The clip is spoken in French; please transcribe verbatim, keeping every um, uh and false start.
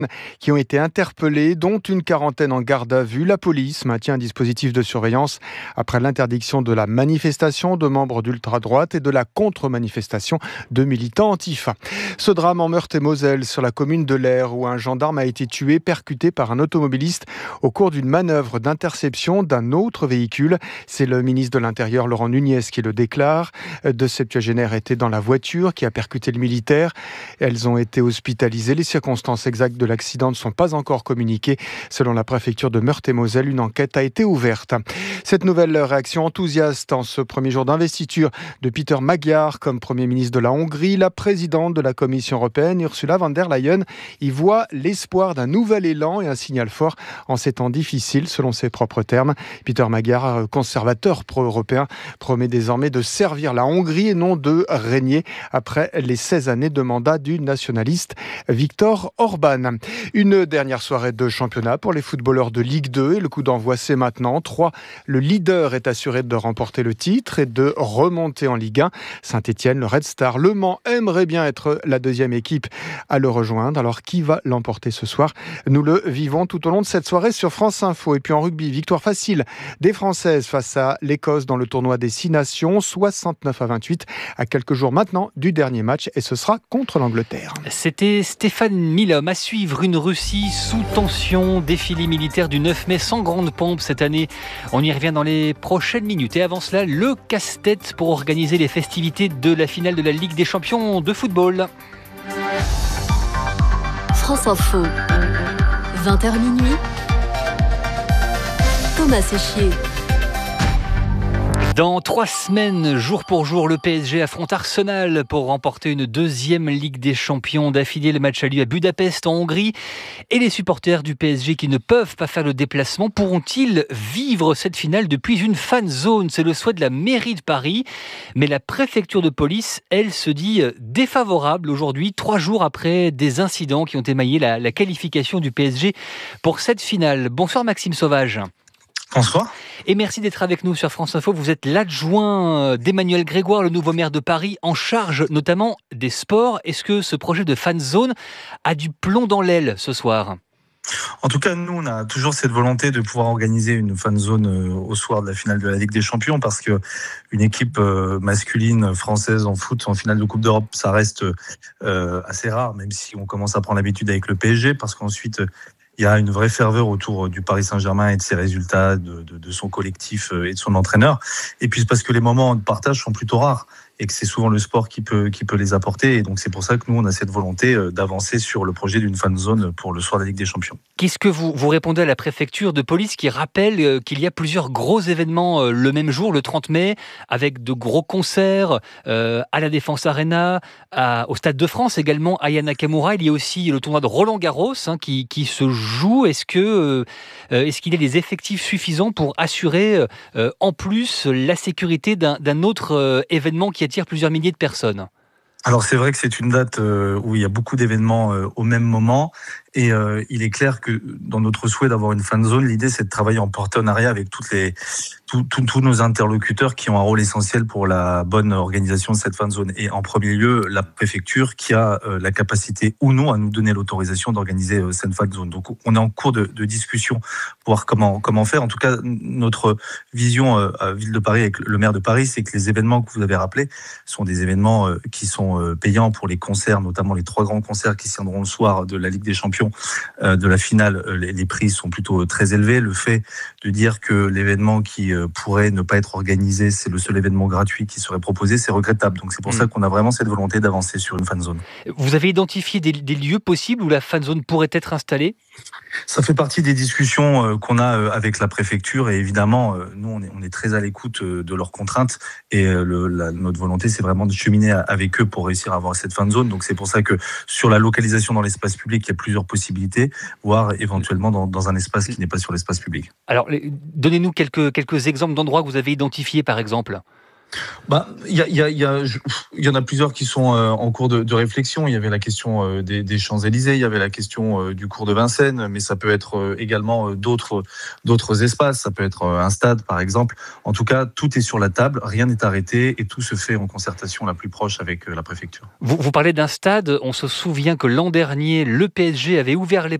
qui ont été interpellés, dont une quarantaine en garde à vue. La police maintient un dispositif de surveillance après l'interdiction de la manifestation de membres d'ultra-droite et de la contre-manifestation de militants Antifa. Ce drame en Meurthe-et-Moselle, sur la commune de l'Aire, où un gendarme a été tué, percuté par un automobiliste au cours d'une manœuvre d'interception d'un autre véhicule. C'est le ministre de l'Intérieur, Laurent Nunez, qui le déclare. Deux septuagénaires étaient dans la voiture qui a percuté le militaire. Elles ont été hospitalisées. Les circonstances exactes de l'accident ne sont pas encore communiquées. Selon la préfecture de Meurthe-et-Moselle, une enquête a été ouverte. Cette nouvelle réaction enthousiaste en ce premier jour d'investiture de Peter Magyar comme Premier ministre de la Hongrie, la présidente de la Commission européenne, Ursula von der Leyen, y voit l'espoir d'un nouvel élan et un signal fort en ces temps difficiles, selon ses propres termes. Peter Magyar, conservateur pro-européen, promet désormais de servir la Hongrie et non de régner après les seize années de mandat du nationaliste Viktor Orban. Une dernière soirée de championnat pour les footballeurs de Ligue deux et le coup d'envoi c'est maintenant. trois. Le leader est assuré de remporter le titre et de remonter en Ligue un. Saint-Etienne, le Red Star, Le Mans aimerait bien être la deuxième équipe à le rejoindre. Alors qui va l'emporter ce soir? Nous le vivons tout au long de cette soirée sur France Info. Et puis en rugby, victoire facile des Françaises face à l'Écosse dans le tournoi des Six Nations, soixante-neuf à vingt-huit, à quelques jours maintenant du dernier match, et ce sera contre l'Angleterre. C'était Stéphane Milhomme. À suivre, une Russie sous tension, défilé militaire du neuf mai sans grande pompe cette année. On y revient dans les prochaines minutes. Et avant cela, le casse-tête pour organiser les festivités de la finale de la Ligue des champions de football. France Info, vingt heures minuit, Thomas Séchier. Dans trois semaines, jour pour jour, le P S G affronte Arsenal pour remporter une deuxième Ligue des Champions d'affilée. Le match a lieu à Budapest, en Hongrie. Et les supporters du P S G qui ne peuvent pas faire le déplacement pourront-ils vivre cette finale depuis une fan zone? C'est le souhait de la mairie de Paris. Mais la préfecture de police, elle, se dit défavorable aujourd'hui, trois jours après des incidents qui ont émaillé la, la qualification du P S G pour cette finale. Bonsoir Maxime Sauvage. Bonsoir. Et merci d'être avec nous sur France Info. Vous êtes l'adjoint d'Emmanuel Grégoire, le nouveau maire de Paris, en charge notamment des sports. Est-ce que ce projet de fan zone a du plomb dans l'aile ce soir ? En tout cas, nous, on a toujours cette volonté de pouvoir organiser une fan zone au soir de la finale de la Ligue des Champions, parce que une équipe masculine française en foot en finale de Coupe d'Europe, ça reste assez rare, même si on commence à prendre l'habitude avec le P S G, parce qu'ensuite il y a une vraie ferveur autour du Paris Saint-Germain et de ses résultats, de, de, de son collectif et de son entraîneur. Et puis c'est parce que les moments de partage sont plutôt rares et que c'est souvent le sport qui peut, qui peut les apporter. Et donc c'est pour ça que nous, on a cette volonté d'avancer sur le projet d'une fan zone pour le soir de la Ligue des Champions. Qu'est-ce que vous, vous répondez à la préfecture de police qui rappelle qu'il y a plusieurs gros événements le même jour, le trente mai, avec de gros concerts euh, à la Défense Arena, à, au Stade de France également, à Aya Nakamura. Il y a aussi le tournoi de Roland-Garros hein, qui, qui se joue. Est-ce que, euh, est-ce qu'il y a des effectifs suffisants pour assurer euh, en plus la sécurité d'un, d'un autre euh, événement qui attire plusieurs milliers de personnes? Alors c'est vrai que c'est une date où il y a beaucoup d'événements au même moment. Et euh, il est clair que dans notre souhait d'avoir une fan zone, l'idée c'est de travailler en partenariat avec toutes les, tous tout, tout nos interlocuteurs qui ont un rôle essentiel pour la bonne organisation de cette fan zone. Et en premier lieu, la préfecture qui a euh, la capacité ou non à nous donner l'autorisation d'organiser euh, cette fan zone. Donc on est en cours de, de discussion pour voir comment, comment faire. En tout cas, notre vision euh, à Ville de Paris avec le maire de Paris, c'est que les événements que vous avez rappelés sont des événements euh, qui sont euh, payants pour les concerts, notamment les trois grands concerts qui se tiendront le soir de la Ligue des Champions. De la finale, les prix sont plutôt très élevés. Le fait de dire que l'événement qui pourrait ne pas être organisé, c'est le seul événement gratuit qui serait proposé, c'est regrettable. Donc c'est pour mmh. ça qu'on a vraiment cette volonté d'avancer sur une fan zone. Vous avez identifié des, des lieux possibles où la fan zone pourrait être installée ? Ça fait partie des discussions qu'on a avec la préfecture et évidemment, nous, on est, on est très à l'écoute de leurs contraintes et le, la, notre volonté, c'est vraiment de cheminer avec eux pour réussir à avoir cette fan zone. Donc c'est pour ça que sur la localisation dans l'espace public, il y a plusieurs possibilités, voire éventuellement dans, dans un espace qui n'est pas sur l'espace public. Alors, donnez-nous quelques, quelques exemples d'endroits que vous avez identifiés, par exemple. Bah, il y, a, il y, a, il y, a, il y en a plusieurs qui sont euh, en cours de, de réflexion. Il y avait la question euh, des, des Champs-Élysées, il y avait la question euh, du cours de Vincennes, mais ça peut être euh, également euh, d'autres, d'autres espaces. Ça peut être euh, un stade, par exemple. En tout cas, tout est sur la table, rien n'est arrêté et tout se fait en concertation la plus proche avec euh, la préfecture. Vous, vous parlez d'un stade. On se souvient que l'an dernier, le P S G avait ouvert les